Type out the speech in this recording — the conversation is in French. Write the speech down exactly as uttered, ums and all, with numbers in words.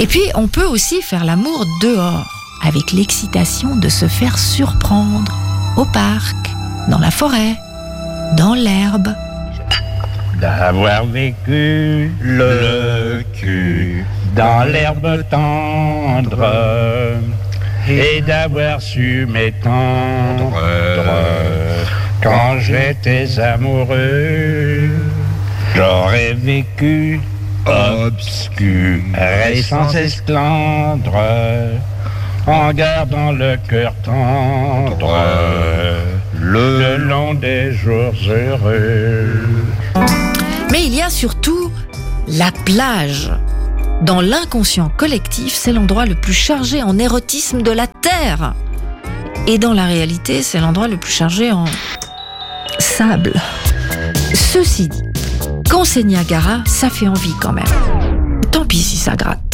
Et puis, on peut aussi faire l'amour dehors, avec l'excitation de se faire surprendre, au parc, dans la forêt, dans l'herbe. D'avoir vécu le cul dans l'herbe tendre et d'avoir su m'étendre quand j'étais amoureux. J'aurais vécu obscur et sans esclandre en gardant le cœur tendre le long des jours heureux. Mais il y a surtout la plage. Dans l'inconscient collectif, c'est l'endroit le plus chargé en érotisme de la Terre. Et dans la réalité, c'est l'endroit le plus chargé en sable. Ceci dit, quand c'est Niagara, ça fait envie quand même. Tant pis si ça gratte.